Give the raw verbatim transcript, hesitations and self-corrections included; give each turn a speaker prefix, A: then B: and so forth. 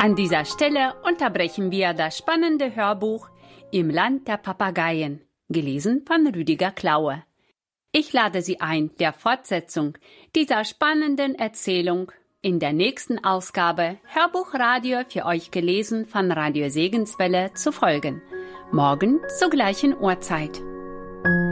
A: An dieser Stelle unterbrechen wir das spannende Hörbuch Im Land der Papageien, gelesen von Rüdiger Klaue. Ich lade Sie ein, der Fortsetzung dieser spannenden Erzählung in der nächsten Ausgabe Hörbuchradio für euch gelesen von Radio Segenswelle zu folgen. Morgen zur gleichen Uhrzeit.